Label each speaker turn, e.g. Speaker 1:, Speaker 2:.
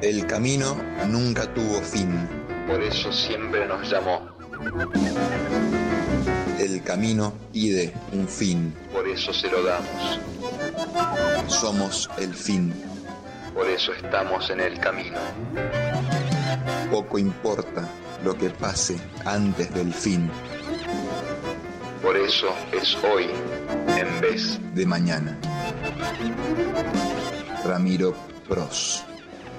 Speaker 1: El camino nunca tuvo fin.
Speaker 2: Por eso siempre nos llamó.
Speaker 1: El camino pide un fin.
Speaker 2: Por eso se lo damos.
Speaker 1: Somos el fin.
Speaker 2: Por eso estamos en el camino.
Speaker 1: Poco importa lo que pase antes del fin.
Speaker 2: Por eso es hoy en vez
Speaker 1: de mañana. Ramiro Pros.